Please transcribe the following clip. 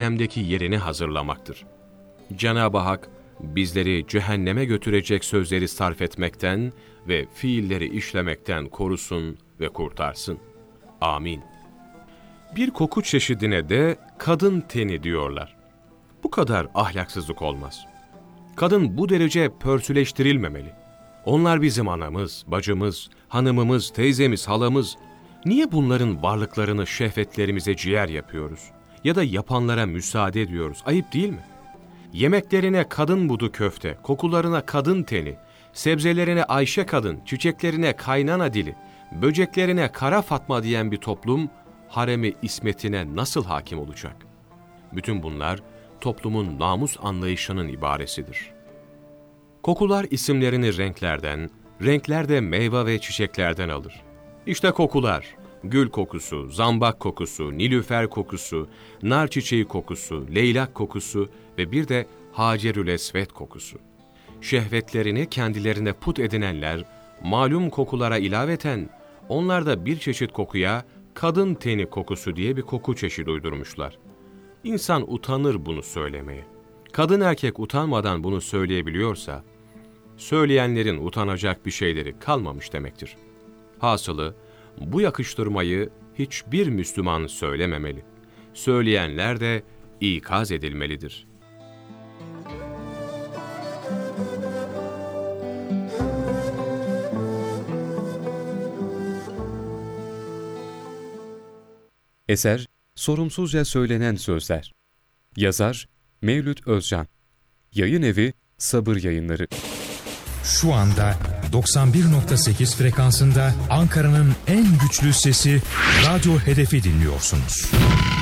cehennemdeki yerini hazırlamaktır. Cenab-ı Hak, bizleri cehenneme götürecek sözleri sarf etmekten ve fiilleri işlemekten korusun ve kurtarsın. Amin. Bir koku çeşidine de kadın teni diyorlar. Bu kadar ahlaksızlık olmaz. Kadın bu derece pörsüleştirilmemeli. Onlar bizim anamız, bacımız, hanımımız, teyzemiz, halamız. Niye bunların varlıklarını şehvetlerimize ciğer yapıyoruz? Ya da yapanlara müsaade ediyoruz? Ayıp değil mi? Yemeklerine kadın budu köfte, kokularına kadın teni, sebzelerine Ayşe kadın, çiçeklerine kaynana dili, böceklerine kara Fatma diyen bir toplum, haremi ismetine nasıl hakim olacak? Bütün bunlar toplumun namus anlayışının ibaresidir. Kokular isimlerini renklerden, renkler de meyve ve çiçeklerden alır. İşte kokular, gül kokusu, zambak kokusu, nilüfer kokusu, nar çiçeği kokusu, leylak kokusu ve bir de Hacerül-Esved kokusu. Şehvetlerini kendilerine put edinenler, malum kokulara ilaveten, onlar da bir çeşit kokuya kadın teni kokusu diye bir koku çeşidi uydurmuşlar. İnsan utanır bunu söylemeye. Kadın erkek utanmadan bunu söyleyebiliyorsa, söyleyenlerin utanacak bir şeyleri kalmamış demektir. Hasılı, bu yakıştırmayı hiçbir Müslüman söylememeli. Söyleyenler de ikaz edilmelidir. Eser, Sorumsuzca Söylenen Sözler. Yazar, Mevlüt Özcan. Yayın evi, Sabır Yayınları. Şu anda 91.8 frekansında Ankara'nın en güçlü sesi Radyo Hedef'i dinliyorsunuz.